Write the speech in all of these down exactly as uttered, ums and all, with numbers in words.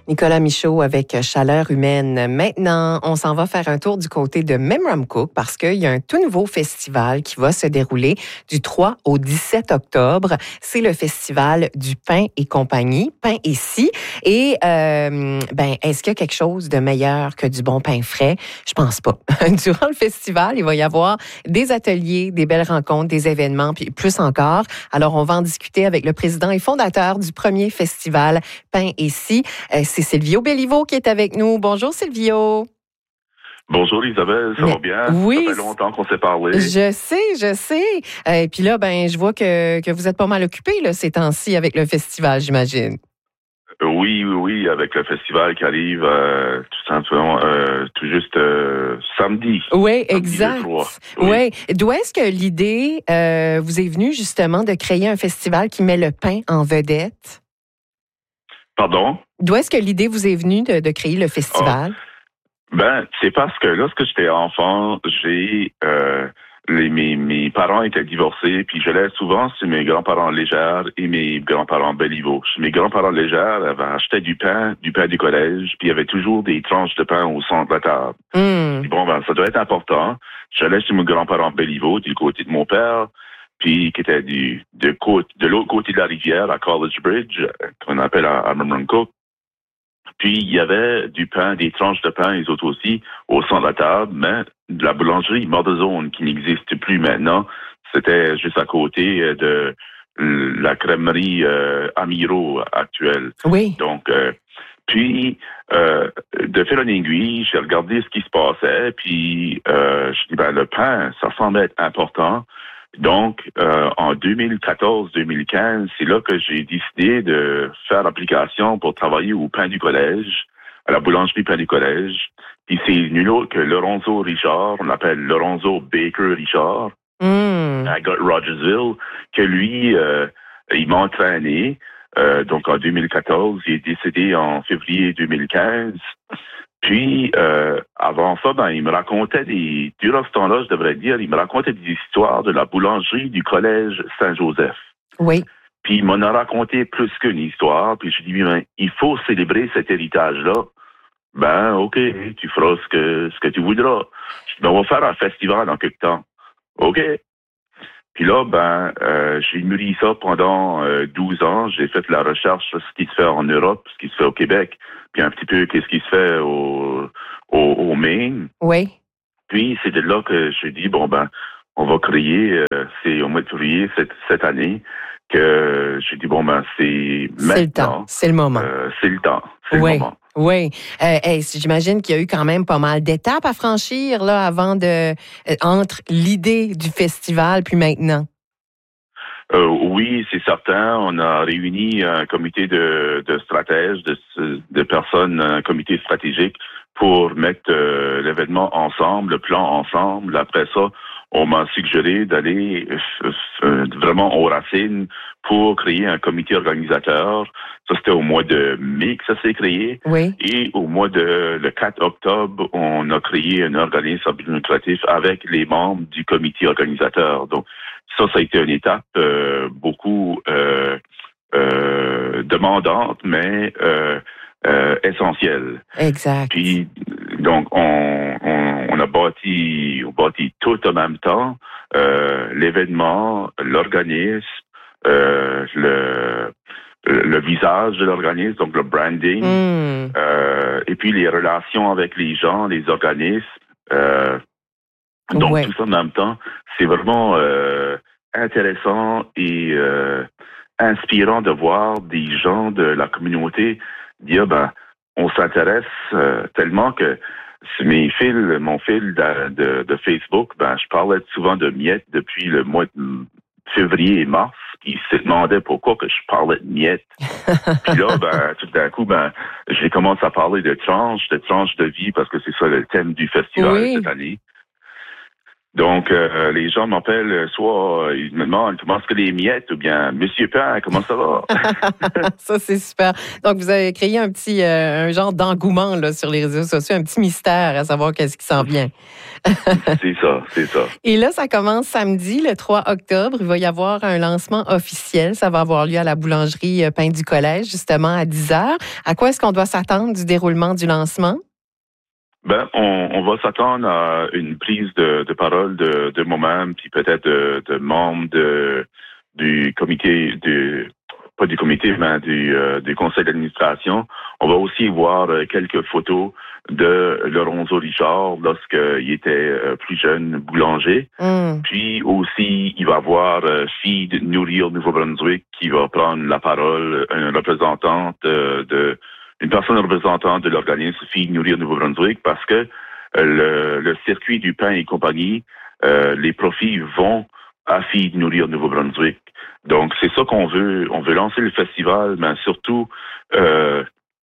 Nicolas Michaud avec Chaleur humaine. Maintenant, on s'en va faire un tour du côté de Memramcook parce qu'il y a un tout nouveau festival qui va se dérouler du trois au dix-sept octobre. C'est le festival du pain et compagnie, pain et scie. Et euh, ben, est-ce qu'il y a quelque chose de meilleur que du bon pain frais? Je pense pas. Durant le festival, il va y avoir des ateliers, des belles rencontres, des événements, puis plus encore. Alors, on va en discuter avec le président et fondateur du premier festival Pain et scie. Euh, c'est Silvio Belliveau qui est avec nous. Bonjour Silvio. Bonjour Isabelle, ça Mais, va bien? Oui. Ça fait longtemps qu'on s'est parlé. Je sais, je sais. Euh, et puis là, ben, je vois que, que vous êtes pas mal occupé là, ces temps-ci avec le festival, j'imagine. Oui, oui, oui, avec le festival qui arrive euh, tout simplement, euh, tout juste euh, samedi. Oui, samedi exact. Oui. Oui. D'où est-ce que l'idée euh, vous est venue justement de créer un festival qui met le pain en vedette? Pardon? D'où est-ce que l'idée vous est venue de, de créer le festival? Oh. Ben, c'est parce que lorsque j'étais enfant, j'ai euh, les, mes, mes parents étaient divorcés, puis je l'ai souvent chez mes grands-parents Légère et mes grands-parents Belliveau. Chez mes grands-parents Légère avaient acheté du pain, du pain du collège, puis il y avait toujours des tranches de pain au centre de la table. Mm. Puis bon, ben, ça doit être important. J'allais chez mes grands-parents Belliveau, du côté de mon père, puis qui était du de, côte, de l'autre côté de la rivière, à College Bridge, qu'on appelle à, à Memramcook. Puis, il y avait du pain, des tranches de pain, les autres aussi, au centre de la table, mais de la boulangerie Mordezone, qui n'existe plus maintenant, c'était juste à côté de la crèmerie euh, Amiro actuelle. Oui. Donc, euh, puis, euh, de fil en aiguille, j'ai regardé ce qui se passait, puis euh, je dis, ben, le pain, ça semble être important. Donc, euh, en deux mille quatorze deux mille quinze, c'est là que j'ai décidé de faire l'application pour travailler au pain du collège, à la boulangerie pain du collège. Puis c'est nul autre que Lorenzo Richard, on l'appelle Lorenzo Baker Richard, Mm. à Rogersville, que lui, euh, il m'a entraîné. Euh, donc en deux mille quatorze, il est décédé en février deux mille quinze. Puis, euh, avant ça, ben, il me racontait des... Durant ce temps-là, je devrais dire, il me racontait des histoires de la boulangerie du collège Saint-Joseph. Oui. Puis, il m'en a raconté plus qu'une histoire. Puis, je lui ai dit, ben, il faut célébrer cet héritage-là. Ben, OK, tu feras ce que, ce que tu voudras. Je dis, ben, on va faire un festival en quelque temps. OK. Puis là, ben, euh, j'ai mûri ça pendant euh, douze ans. J'ai fait la recherche sur ce qui se fait en Europe, ce qui se fait au Québec, puis un petit peu qu'est-ce qui se fait au, au, au Maine. Oui. Puis c'est de là que j'ai dit, bon, ben, on va créer, euh, c'est au mois de février cette, cette année, que j'ai dit, bon, ben, c'est maintenant. C'est le temps, c'est le moment. Euh, c'est le temps, c'est oui. le moment. Oui, euh, hey, j'imagine qu'il y a eu quand même pas mal d'étapes à franchir là avant de euh, entre l'idée du festival puis maintenant. Euh, oui, c'est certain. On a réuni un comité de, de stratèges, de, de personnes, un comité stratégique pour mettre euh, l'événement ensemble, le plan ensemble. Après ça, on m'a suggéré d'aller euh, vraiment aux racines pour créer un comité organisateur. Ça, c'était au mois de mai que ça s'est créé. Oui. Et au mois de le quatre octobre, on a créé un organisme administratif avec les membres du comité organisateur. Donc, ça, ça a été une étape euh, beaucoup euh, euh, demandante, mais euh, euh, essentielle. Exact. Puis, donc, on, on, on a bâti, on bâti tout en même temps euh, l'événement, l'organisme, euh, le, le visage de l'organisme, donc le branding, mm. euh, et puis les relations avec les gens, les organismes. Euh, donc, ouais. tout ça en même temps, c'est vraiment euh, intéressant et euh, inspirant de voir des gens de la communauté dire, ben, on s'intéresse euh, tellement que sur mes fils, mon fil de, de, de Facebook, ben, je parlais souvent de miettes depuis le mois de février et mars. Puis ils se demandaient pourquoi que je parlais de miettes. Puis là, ben, tout d'un coup, ben, j'ai commencé à parler de tranches, de tranches de vie, parce que c'est ça le thème du festival oui. cette année. Donc, euh, les gens m'appellent, soit ils me demandent comment est-ce que les miettes, ou bien Monsieur Pain, comment ça va? Ça, c'est super. Donc, vous avez créé un petit, euh, un genre d'engouement là, sur les réseaux sociaux, un petit mystère à savoir qu'est-ce qui s'en vient. C'est ça, c'est ça. Et là, ça commence samedi, le trois octobre. Il va y avoir un lancement officiel. Ça va avoir lieu à la boulangerie euh, Pain du Collège, justement, à dix heures. À quoi est-ce qu'on doit s'attendre du déroulement du lancement? Ben, on, on va s'attendre à une prise de, de parole de, de moi-même, puis peut-être de, de membres de, du comité, du, pas du comité, mais du, euh, du conseil d'administration. On va aussi voir euh, quelques photos de Lorenzo Richard lorsqu'il était euh, plus jeune boulanger. Mm. Puis aussi, il va y avoir euh, Feed Nourrir Nouveau-Brunswick qui va prendre la parole, une représentante euh, de une personne représentante de l'organisme Feed Nourrir Nouveau-Brunswick, parce que euh, le, le circuit du pain et compagnie, euh, les profits vont à Feed Nourrir Nouveau-Brunswick. Donc, c'est ça qu'on veut. On veut lancer le festival, mais surtout euh,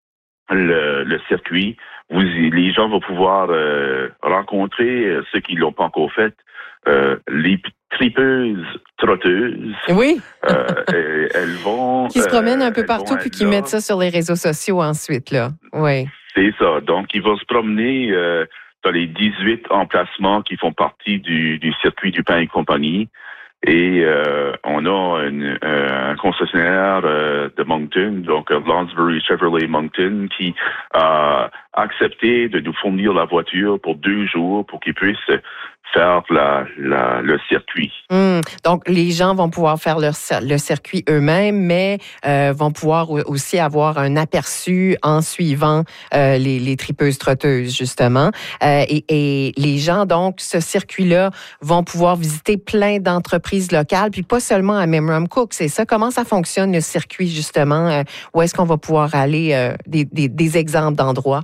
le, le circuit. Vous, les gens vont pouvoir euh, rencontrer ceux qui l'ont pas encore fait, euh, les tripeuses trotteuses. Oui. euh, elles vont... Qui se promènent un peu euh, partout puis qui mettent ça sur les réseaux sociaux ensuite, là. Oui. C'est ça. Donc, ils vont se promener euh, dans les dix-huit emplacements qui font partie du, du circuit du pain et compagnie. Et euh, on a une, euh, un concessionnaire euh, de Moncton, donc euh, Lonsbury Chevrolet Moncton, qui a accepté de nous fournir la voiture pour deux jours pour qu'ils puissent faire la, la, le circuit. Mmh. Donc, les gens vont pouvoir faire leur, le circuit eux-mêmes, mais euh, vont pouvoir aussi avoir un aperçu en suivant euh, les, les tripeuses-trotteuses, justement. Euh, et, et les gens, donc, ce circuit-là, vont pouvoir visiter plein d'entreprises locales, puis pas seulement à Memram Cook, c'est ça? Comment ça fonctionne, le circuit, justement? Euh, où est-ce qu'on va pouvoir aller? Euh, des, des, des exemples d'endroits?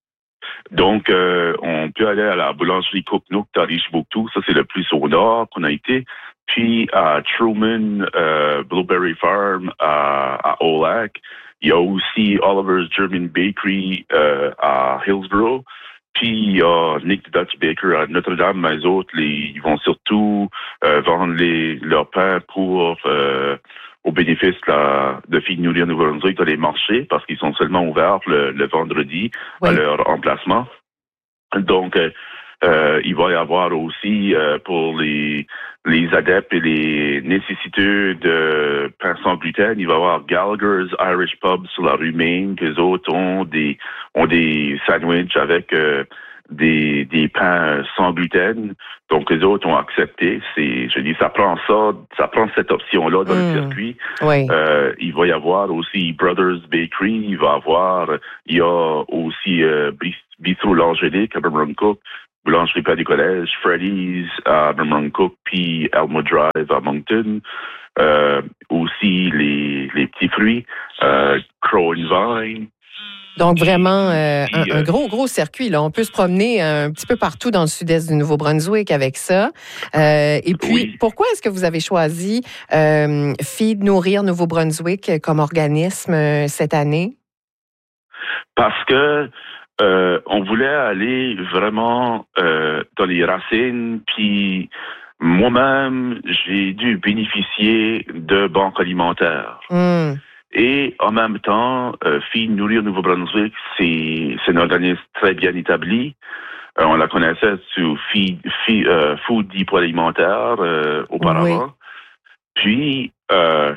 Donc, euh, on peut aller à la boulangerie Cooknook à Richbouctou, ça c'est le plus au nord qu'on a été, puis à Truman, euh, Blueberry Farm à, à Olac. Il y a aussi Oliver's German Bakery euh, à Hillsborough. Puis il y a Nick the Dutch Baker à Notre-Dame, mais les autres, les, ils vont surtout euh, vendre les, leur pain pour euh, au bénéfice la, de Feed Nourrir Nouveau-Brunswick dans les marchés, parce qu'ils sont seulement ouverts le, le vendredi Oui. à leur emplacement. Donc, euh, euh, il va y avoir aussi euh, pour les les adeptes et les nécessiteux de pain sans gluten, il va y avoir Gallagher's Irish Pub sur la rue Main, que les autres ont des ont des sandwichs avec euh, des des pains sans gluten. Donc les autres ont accepté. C'est, je dis, ça prend ça, ça prend cette option-là dans mmh. le circuit. Oui. Euh, il va y avoir aussi Brothers Bakery. Il va y avoir, il y a aussi euh, Bistro L'Angélique à Memram Cook, Boulangerie Pain du Collège, Freddy's à Memram Cook, puis Elmo Drive à Moncton. Euh, aussi les les petits fruits, euh, Crow and Vine. Donc, vraiment, euh, un, un gros, gros circuit. Là. On peut se promener un petit peu partout dans le sud-est du Nouveau-Brunswick avec ça. Euh, et puis, oui. Pourquoi est-ce que vous avez choisi euh, Feed Nourrir Nouveau-Brunswick comme organisme euh, cette année? Parce que euh, on voulait aller vraiment euh, dans les racines, puis moi-même, j'ai dû bénéficier de banques alimentaires. Mm. Et en même temps, euh, Feed Nourrir Nouveau-Brunswick, c'est, c'est un organisme très bien établi. Euh, on la connaissait sous Feed, Feed, euh, Food Depot alimentaire euh, auparavant. Oui. Puis, euh,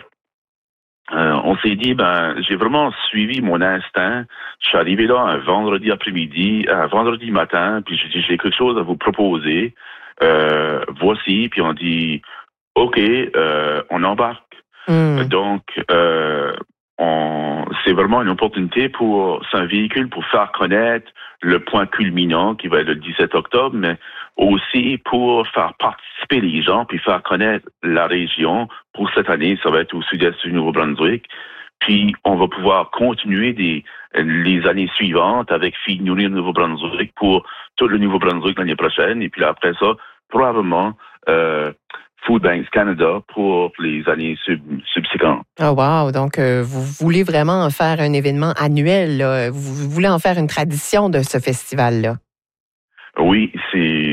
euh, on s'est dit, ben, j'ai vraiment suivi mon instinct. Je suis arrivé là un vendredi après-midi, un vendredi matin, puis j'ai dit, j'ai quelque chose à vous proposer. Euh, voici, puis on dit, OK, euh, on embarque. Mm. Donc, euh, on, c'est vraiment une opportunité pour, c'est un véhicule pour faire connaître le point culminant qui va être le dix-sept octobre, mais aussi pour faire participer les gens puis faire connaître la région. Pour cette année, ça va être au sud-est du Nouveau-Brunswick. Puis, on va pouvoir continuer des, les années suivantes avec Feed Nourrir Nouveau-Brunswick pour tout le Nouveau-Brunswick l'année prochaine. Et puis après ça, probablement, euh, Food Banks Canada pour les années sub- subséquentes. Oh wow! Donc, euh, vous voulez vraiment en faire un événement annuel, là. Vous voulez en faire une tradition de ce festival-là? Oui, c'est,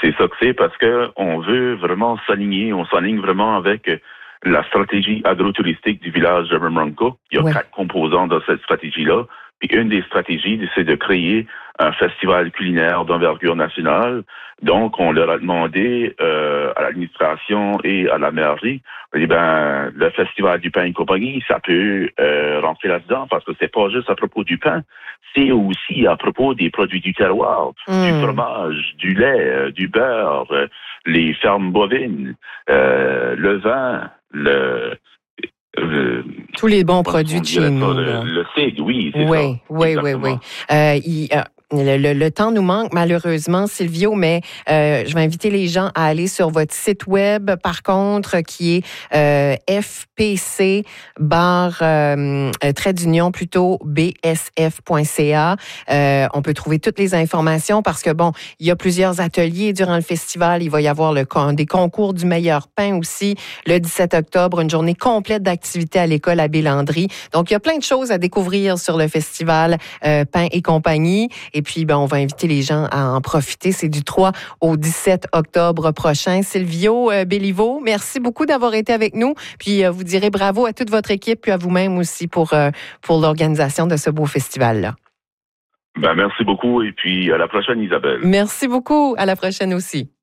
c'est ça que c'est parce que on veut vraiment s'aligner, on s'aligne vraiment avec la stratégie agro-touristique du village de Memramcook. Il y a ouais. quatre composants dans cette stratégie-là. Puis une des stratégies, c'est de créer un festival culinaire d'envergure nationale. Donc, on leur a demandé euh, à l'administration et à la mairie, eh ben, le festival du pain et compagnie, ça peut euh, rentrer là-dedans parce que c'est pas juste à propos du pain, c'est aussi à propos des produits du terroir, mmh. du fromage, du lait, euh, du beurre, euh, les fermes bovines, euh, le vin, le Euh, Tous les bons produits de chez nous. Le, le C I G, oui, c'est oui, ça. Oui, oui, oui, oui. Euh, il, euh, Le, le, le temps nous manque, malheureusement, Silvio, mais euh, je vais inviter les gens à aller sur votre site web, par contre, qui est euh, F P C barre euh, trait d'union plutôt B S F point C A. Euh, on peut trouver toutes les informations parce que, bon, il y a plusieurs ateliers durant le festival. Il va y avoir le des concours du meilleur pain aussi, le dix-sept octobre, une journée complète d'activités à l'école à Bélandry. Donc, il y a plein de choses à découvrir sur le festival euh, Pain et compagnie. Et puis, ben, on va inviter les gens à en profiter. C'est du trois au dix-sept octobre prochain. Silvio euh, Béliveau, merci beaucoup d'avoir été avec nous. Puis, euh, vous direz bravo à toute votre équipe, puis à vous-même aussi pour, euh, pour l'organisation de ce beau festival-là. Ben, merci beaucoup. Et puis, à la prochaine, Isabelle. Merci beaucoup. À la prochaine aussi.